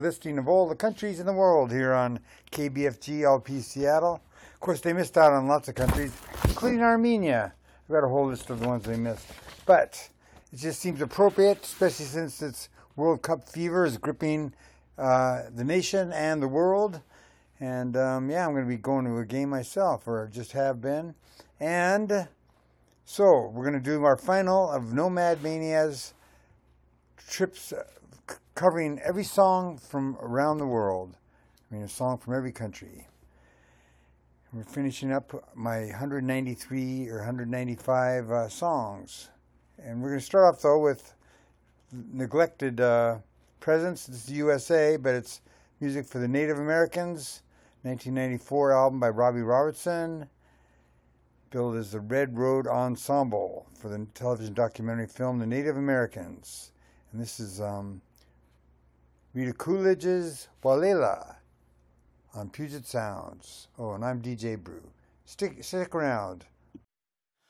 Listing of all the countries in the world here on KBFG LP Seattle. Of course, they missed out on lots of countries, including Armenia. I've got a whole list of the ones they missed. But it just seems appropriate, especially since it's World Cup fever is gripping the nation and the world. And yeah, I'm going to be going to a game myself, or just have been. And so we're going to do our final of Nomad Mania's trips, covering every song from around the world. I mean, a song from every country. We're finishing up my 193 or 195 songs. And we're going to start off, though, with Neglected Presence. This is the USA, but it's music for the Native Americans. 1994 album by Robbie Robertson. Billed as the Red Road Ensemble for the television documentary film The Native Americans. And this is Rita Coolidge's Walela on Puget Sounds. Oh, and I'm DJ Brew. Stick around.